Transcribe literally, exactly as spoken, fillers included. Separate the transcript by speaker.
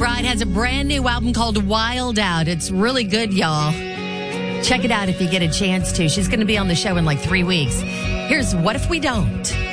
Speaker 1: McBride has a brand new album called Wild Out. It's really good, y'all. Check it out if you get a chance to. She's going to be on the show in like three weeks. Here's What If We Don't.